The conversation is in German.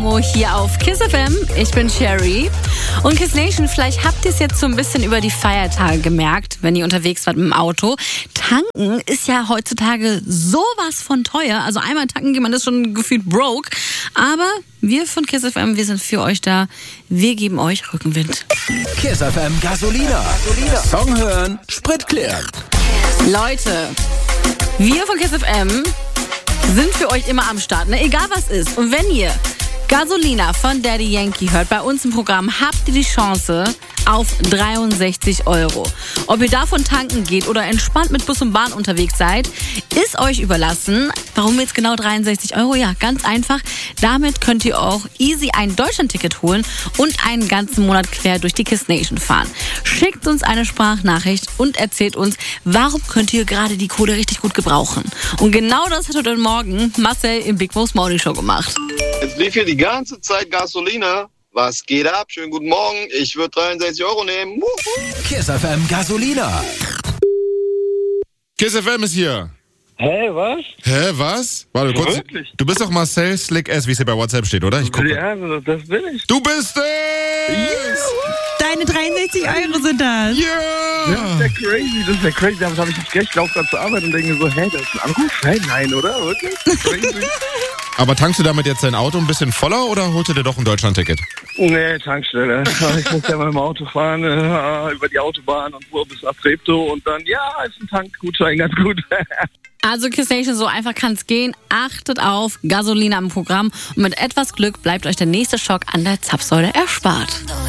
Amo hier auf KISS FM. Ich bin Sherry. Und KISS Nation, vielleicht habt ihr es jetzt so ein bisschen über die Feiertage gemerkt, wenn ihr unterwegs wart mit dem Auto. Tanken ist ja heutzutage sowas von teuer. Also einmal tanken geht man ist schon gefühlt broke. Aber wir von KISS FM, wir sind für euch da. Wir geben euch Rückenwind. KISS FM Gasolina. Song hören, Sprit klären. Leute, wir von KISS FM sind für euch immer am Start, ne? Egal was ist. Und wenn ihr Gasolina von Daddy Yankee hört, bei uns im Programm, habt ihr die Chance auf 63 Euro. Ob ihr davon tanken geht oder entspannt mit Bus und Bahn unterwegs seid, ist euch überlassen. Warum jetzt genau 63 Euro? Ja, ganz einfach. Damit könnt ihr auch easy ein Deutschlandticket holen und einen ganzen Monat quer durch die KISS Nation fahren. Schickt uns eine Sprachnachricht und erzählt uns, warum könnt ihr gerade die Kohle richtig gut gebrauchen. Und genau das hat heute Morgen Marcel im Big Mo's Morning Show gemacht. Jetzt lief hier die ganze Zeit Gasolina. Was geht ab? Schönen guten Morgen. Ich würde 63 Euro nehmen. KISS FM Gasolina. KISS FM ist hier. Hä, was? Hä, was? Warte kurz. Wirklich? Du bist doch Marcel Slick S, wie es hier bei WhatsApp steht, oder? Ich gucke. Ja, das bin ich. Du bist es! Deine 63 Euro sind das. Ja! Das ist ja crazy. Damit habe ich nicht recht. Ich laufe gerade zur Arbeit und denke mir so, hä, das ist ein Anruf? Hä, nein, oder? Wirklich? Crazy. Aber tankst du damit jetzt dein Auto ein bisschen voller oder holst du dir doch ein Deutschlandticket? Nee, Tankstelle. Ich muss ja mal im Auto fahren, über die Autobahn und wo bis nach Treptow und dann, ja, ist ein Tankgutschein ganz gut. Also KISS Nation, so einfach kann es gehen. Achtet auf Gasolina im Programm und mit etwas Glück bleibt euch der nächste Schock an der Zapfsäule erspart.